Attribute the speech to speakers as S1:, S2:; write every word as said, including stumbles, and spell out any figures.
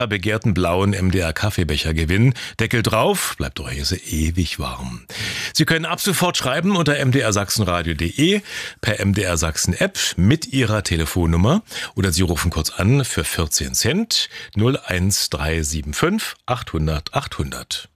S1: begehrten blauen M D R Kaffeebecher gewinnen. Deckel drauf, bleibt eure Hese ewig warm. Sie können ab sofort schreiben unter m d r sachsenradio punkt d e, per M D R Sachsen App mit Ihrer Telefonnummer oder Sie rufen kurz an für vierzehn Cent null eins drei sieben fünf achthundert achthundert.